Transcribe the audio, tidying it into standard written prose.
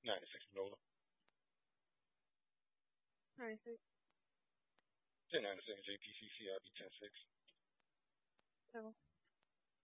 96 Manola. 96. 1096 JPCC, I'll be 10-6. Table.